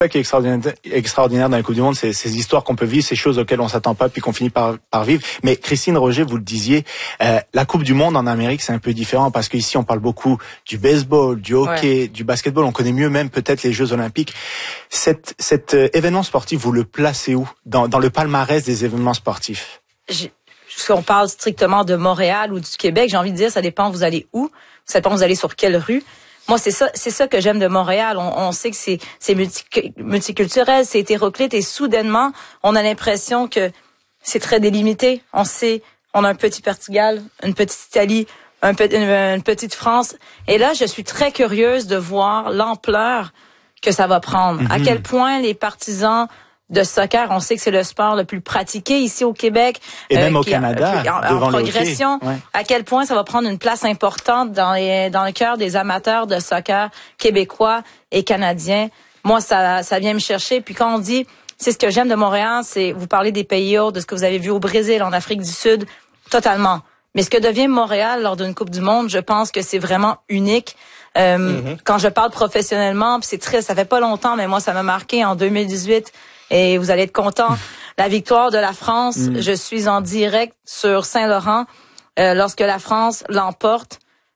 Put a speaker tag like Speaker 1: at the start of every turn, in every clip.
Speaker 1: qui est extraordinaire dans la Coupe du Monde, c'est ces histoires qu'on peut vivre, ces choses auxquelles on s'attend pas, puis qu'on finit par vivre. Mais Christine, Roger, vous le disiez, la Coupe du Monde en Amérique, c'est un peu différent parce qu'ici, on parle beaucoup du baseball, du hockey, du basketball. On connaît mieux même peut-être les Jeux Olympiques. Cet événement sportif, vous le placez où dans le palmarès des événements sportifs?
Speaker 2: Si on parle strictement de Montréal ou du Québec, j'ai envie de dire, ça dépend vous allez où, ça dépend vous allez sur quelle rue. Moi, c'est ça que j'aime de Montréal. On sait que c'est multiculturel, c'est hétéroclite et soudainement, on a l'impression que c'est très délimité. On a un petit Portugal, une petite Italie, une petite France. Et là, je suis très curieuse de voir l'ampleur que ça va prendre. À quel point les partisans de soccer, on sait que c'est le sport le plus pratiqué ici au Québec.
Speaker 1: Et même au Canada,
Speaker 2: en progression. Ouais. À quel point ça va prendre une place importante dans le cœur des amateurs de soccer québécois et canadiens. Moi, ça vient me chercher. Puis quand on dit, c'est ce que j'aime de Montréal, c'est vous parlez des pays hauts, de ce que vous avez vu au Brésil, en Afrique du Sud, totalement. Mais ce que devient Montréal lors d'une Coupe du Monde, je pense que c'est vraiment unique. Quand je parle professionnellement, puis c'est triste, ça fait pas longtemps, mais moi, ça m'a marqué en 2018. Et vous allez être content. La victoire de la France, je suis en direct sur Saint-Laurent lorsque la France l'emporte.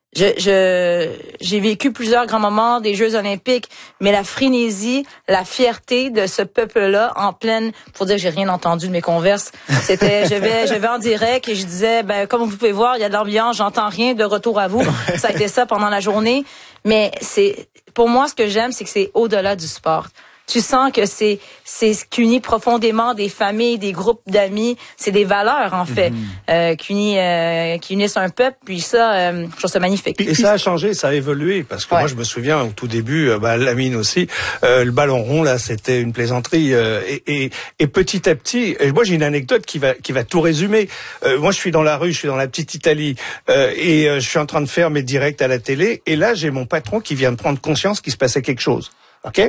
Speaker 2: J'ai vécu plusieurs grands moments des Jeux Olympiques, mais la frénésie, la fierté de ce peuple-là en pleine, pour dire que j'ai rien entendu de mes converses. C'était, je vais en direct et je disais, comme vous pouvez voir, il y a de l'ambiance, j'entends rien, de retour à vous. Ça a été ça pendant la journée. Mais pour moi, ce que j'aime, c'est que c'est au-delà du sport. Tu sens que c'est ce qui unit profondément des familles, des groupes d'amis, c'est des valeurs en fait qui unissent un peuple. Puis ça, je trouve ça magnifique.
Speaker 3: Et ça a changé, ça a évolué parce que moi je me souviens au tout début, Lamine aussi, le ballon rond là, c'était une plaisanterie et petit à petit. Et moi j'ai une anecdote qui va tout résumer. Moi je suis dans la rue, je suis dans la petite Italie et je suis en train de faire mes directs à la télé et là j'ai mon patron qui vient de prendre conscience qu'il se passait quelque chose. Ok.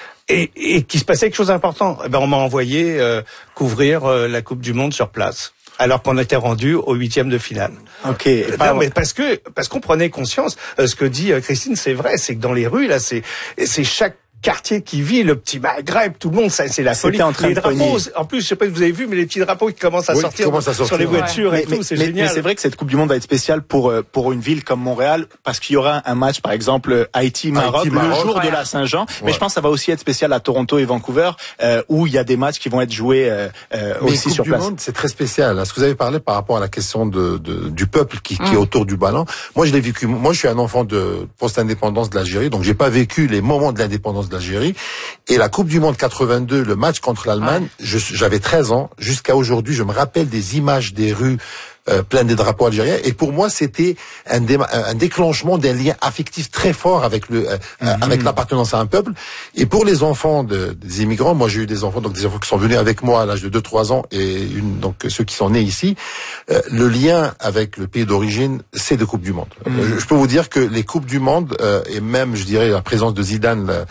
Speaker 3: Et qu'il se passait quelque chose d'important. On m'a envoyé couvrir la Coupe du Monde sur place, alors qu'on était rendu au 8e de finale.
Speaker 1: Ok.
Speaker 3: Non, mais parce qu'on prenait conscience. Ce que dit Christine, c'est vrai, c'est que dans les rues là, c'est chaque quartier qui vit, le petit Maghreb, tout le monde, ça, c'est la folie. Les drapeaux, en plus, je sais pas si vous avez vu, mais les petits drapeaux qui commencent à sortir sur les voitures et tout, c'est génial.
Speaker 1: Mais c'est vrai que cette Coupe du Monde va être spéciale pour une ville comme Montréal, parce qu'il y aura un match, par exemple, Haïti-Maroc, le jour de la Saint-Jean. Mais je pense que ça va aussi être spécial à Toronto et Vancouver, où il y a des matchs qui vont être joués aussi sur place.
Speaker 4: Coupe du Monde, c'est très spécial. Est-ce que vous avez parlé par rapport à la question du peuple qui est autour du ballon? Moi, je l'ai vécu. Moi, je suis un enfant de post-indépendance de l'Algérie, donc j'ai pas vécu les moments de l'indépendance d'Algérie. Et la Coupe du Monde 82, le match contre l'Allemagne, j'avais 13 ans. Jusqu'à aujourd'hui, je me rappelle des images des rues pleines des drapeaux algériens. Et pour moi, c'était un déclenchement d'un lien affectif très fort avec avec l'appartenance à un peuple. Et pour les enfants des immigrants, moi j'ai eu des enfants qui sont venus avec moi à l'âge de 2-3 ans et donc ceux qui sont nés ici, le lien avec le pays d'origine, c'est des Coupes du Monde. Je peux vous dire que les Coupes du Monde et même, je dirais, la présence de Zidane,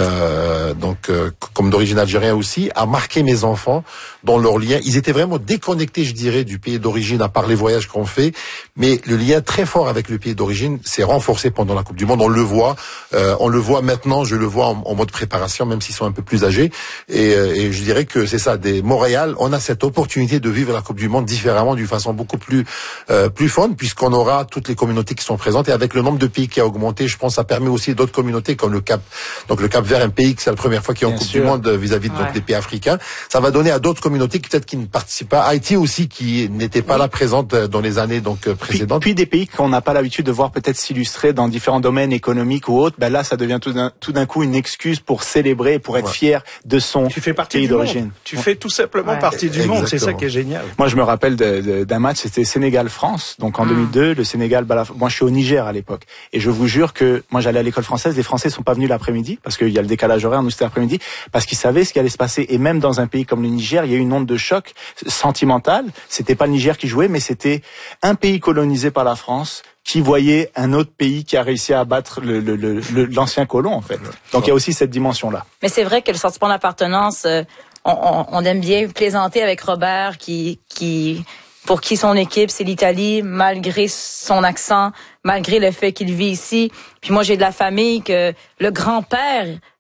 Speaker 4: comme d'origine algérienne aussi, a marqué mes enfants dans leur lien. Ils étaient vraiment déconnectés, je dirais, du pays d'origine par les voyages qu'on fait, mais le lien très fort avec le pays d'origine s'est renforcé pendant la Coupe du Monde. On le voit maintenant, je le vois en mode préparation, même s'ils sont un peu plus âgés. Et je dirais que c'est ça, Montréal, on a cette opportunité de vivre la Coupe du Monde différemment, d'une façon beaucoup plus fun, puisqu'on aura toutes les communautés qui sont présentes. Et avec le nombre de pays qui a augmenté, je pense que ça permet aussi d'autres communautés comme le Cap Vert, un pays que c'est la première fois qu'il y a en Coupe du Monde vis-à-vis de des pays africains. Ça va donner à d'autres communautés qui peut-être qui ne participent pas. Haïti aussi, qui n'était pas là présente dans les années précédentes.
Speaker 1: Puis des pays qu'on n'a pas l'habitude de voir peut-être s'illustrer dans différents domaines économiques ou autres, là ça devient tout d'un coup une excuse pour célébrer, pour être fier de son pays d'origine.
Speaker 3: Tu fais tout simplement partie du monde, c'est ça qui est génial.
Speaker 1: Moi je me rappelle d'un match, c'était Sénégal-France, donc en 2002, le Sénégal moi je suis au Niger à l'époque, et je vous jure que moi j'allais à l'école française, les Français sont pas venus l'après-midi, parce qu'il y a le décalage horaire, nous c'était l'après-midi, parce qu'ils savaient ce qui allait se passer, et même dans un pays comme le Niger, il y a eu une onde de choc sentimentale, c'était pas le Niger qui jouait, mais c'était un pays colonisé par la France qui voyait un autre pays qui a réussi à abattre l'ancien colon, en fait. Donc il y a aussi cette dimension-là.
Speaker 2: Mais c'est vrai que le sentiment d'appartenance, on aime bien plaisanter avec Robert, pour qui son équipe, c'est l'Italie, malgré son accent, malgré le fait qu'il vit ici. Puis moi, j'ai de la famille que le grand-père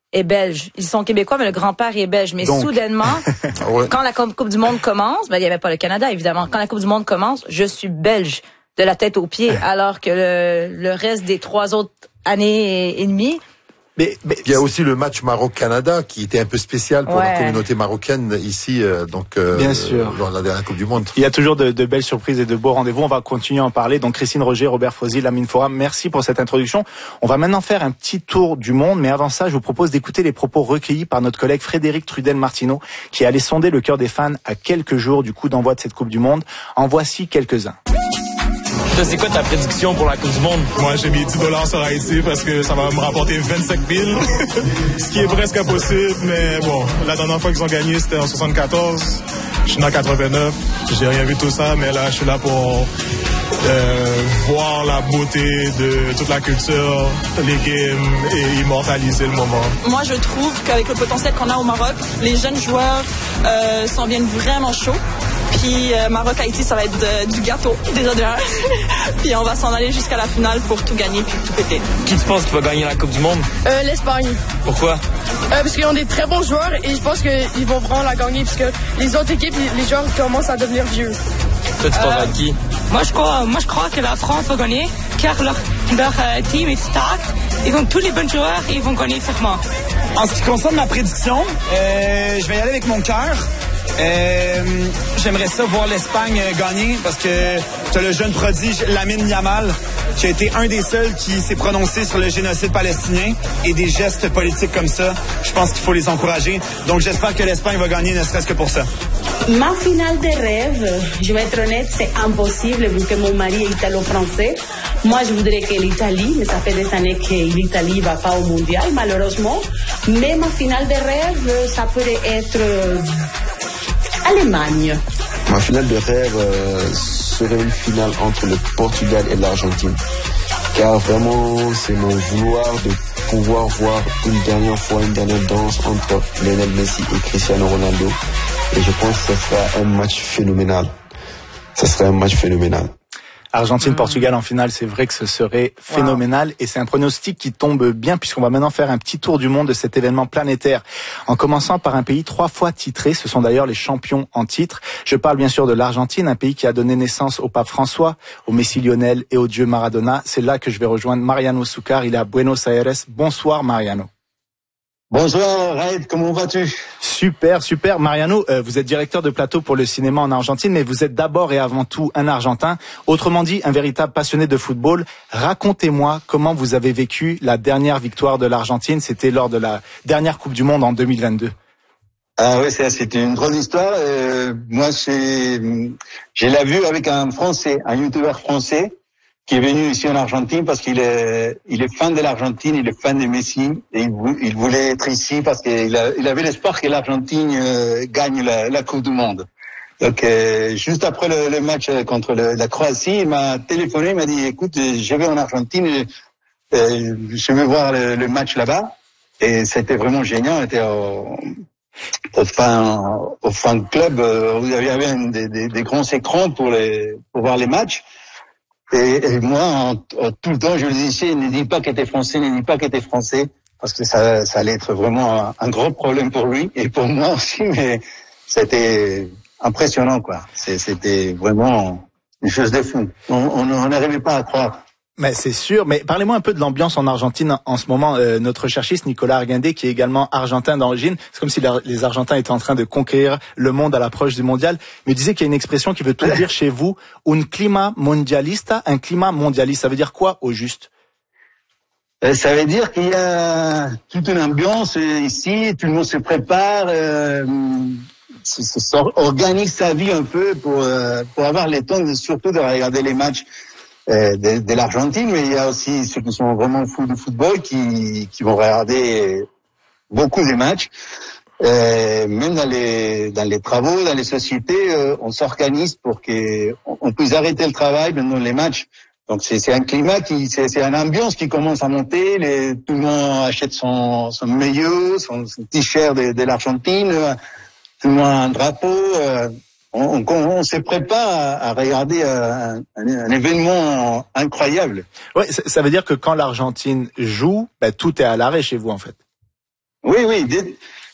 Speaker 2: est belge. Ils sont québécois, mais le grand-père est belge. Mais donc, soudainement, quand la Coupe du Monde commence, il n'y avait pas le Canada, évidemment. Quand la Coupe du Monde commence, je suis belge de la tête aux pieds, alors que le reste des 3 autres années et demie...
Speaker 4: Mais il y a aussi le match Maroc-Canada qui était un peu spécial pour la communauté marocaine ici,
Speaker 1: bien sûr,
Speaker 4: dans la dernière Coupe du Monde.
Speaker 1: Il y a toujours de belles surprises et de beaux rendez-vous. On va continuer à en parler. Donc Christine Roger, Robert Fauzi, Lamine Forum, merci pour cette introduction. On va maintenant faire un petit tour du monde, mais avant ça, je vous propose d'écouter les propos recueillis par notre collègue Frédéric Trudel-Martineau, qui est allé sonder le cœur des fans à quelques jours du coup d'envoi de cette Coupe du Monde. En voici quelques-uns.
Speaker 5: C'est quoi ta prédiction pour la Coupe du Monde?
Speaker 6: Moi, j'ai mis $10 sur Haïti parce que ça va me rapporter 25 000, ce qui est presque impossible. Mais bon, la dernière fois qu'ils ont gagné, c'était en 74. Je suis né en 89. J'ai rien vu tout ça, mais là, je suis là pour voir la beauté de toute la culture, les games et immortaliser le moment.
Speaker 7: Moi, je trouve qu'avec le potentiel qu'on a au Maroc, les jeunes joueurs s'en viennent vraiment chauds. Puis Maroc-Haïti, ça va être du gâteau, déjà de 1. Puis on va s'en aller jusqu'à la finale pour tout gagner puis tout péter.
Speaker 5: Qui tu penses qui va gagner la Coupe du Monde?
Speaker 8: L'Espagne.
Speaker 5: Pourquoi?
Speaker 8: Parce qu'ils ont des très bons joueurs et je pense qu'ils vont vraiment la gagner parce que les autres équipes, les joueurs commencent à devenir vieux.
Speaker 5: Toi, tu penses à qui?
Speaker 9: Moi, je crois que la France va gagner car leur team est stack. Ils ont tous les bons joueurs et ils vont gagner sûrement.
Speaker 10: En ce qui concerne ma prédiction, je vais y aller avec mon cœur. J'aimerais ça voir l'Espagne gagner parce que tu as le jeune prodige Lamine Yamal qui a été un des seuls qui s'est prononcé sur le génocide palestinien et des gestes politiques comme ça, je pense qu'il faut les encourager. Donc j'espère que l'Espagne va gagner ne serait-ce que pour ça.
Speaker 11: Ma finale de rêve, je vais être honnête, c'est impossible vu que mon mari est italo-français. Moi, je voudrais que l'Italie, mais ça fait des années que l'Italie va pas au mondial, malheureusement. Mais ma finale de rêve, ça pourrait être Allemagne.
Speaker 12: Ma finale de rêve serait une finale entre le Portugal et l'Argentine. Car vraiment, c'est mon vouloir de pouvoir voir une dernière danse entre Lionel Messi et Cristiano Ronaldo. Et je pense que ce sera un match phénoménal.
Speaker 1: Argentine-Portugal en finale, c'est vrai que ce serait phénoménal et c'est un pronostic qui tombe bien puisqu'on va maintenant faire un petit tour du monde de cet événement planétaire en commençant par un pays 3 fois titré, ce sont d'ailleurs les champions en titre. Je parle bien sûr de l'Argentine, un pays qui a donné naissance au pape François, au Messi Lionel et au dieu Maradona. C'est là que je vais rejoindre Mariano Sucar, il est à Buenos Aires. Bonsoir Mariano.
Speaker 13: Bonsoir Raed, comment vas-tu?
Speaker 1: Super. Mariano, vous êtes directeur de plateau pour le cinéma en Argentine, mais vous êtes d'abord et avant tout un Argentin. Autrement dit, un véritable passionné de football. Racontez-moi comment vous avez vécu la dernière victoire de l'Argentine. C'était lors de la dernière Coupe du Monde en 2022.
Speaker 13: Ah oui, c'était une drôle d'histoire. Moi, j'ai la vue avec un Français, un youtubeur français, qui est venu ici en Argentine parce qu'il est fan de l'Argentine, il est fan de Messi et il voulait être ici parce qu'il avait l'espoir que l'Argentine gagne la Coupe du Monde. Donc juste après le match contre la Croatie, il m'a téléphoné, il m'a dit écoute, je vais en Argentine, je vais voir le match là-bas et c'était vraiment génial. On était au fan club où il y avait des grands écrans pour voir les matchs. Et moi, tout le temps, je lui disais, ne dis pas que t'es français, parce que ça allait être vraiment un gros problème pour lui et pour moi aussi, mais c'était impressionnant, quoi. C'était vraiment une chose de fou. On n'arrivait pas à croire.
Speaker 1: Mais c'est sûr, mais parlez-moi un peu de l'ambiance en Argentine en ce moment. Notre cherchiste Nicolas Arguindé, qui est également argentin d'origine, c'est comme si les Argentins étaient en train de conquérir le monde à l'approche du mondial, me disait qu'il y a une expression qui veut tout dire chez vous, un clima mondialista, un climat mondialiste. Ça veut dire quoi au juste?
Speaker 13: Ça veut dire qu'il y a toute une ambiance ici, tout le monde se prépare, organise sa vie un peu pour avoir le temps surtout de regarder les matchs de l'Argentine, mais il y a aussi ceux qui sont vraiment fous de football qui vont regarder beaucoup des matchs. Même dans les travaux, dans les sociétés, on s'organise pour qu'on puisse arrêter le travail pendant les matchs. Donc c'est un climat c'est une ambiance qui commence à monter. Tout le monde achète son maillot, son t-shirt de l'Argentine. Tout le monde a un drapeau. On se prépare à regarder un événement incroyable.
Speaker 1: Ouais, ça veut dire que quand l'Argentine joue, tout est à l'arrêt chez vous en fait.
Speaker 13: Oui,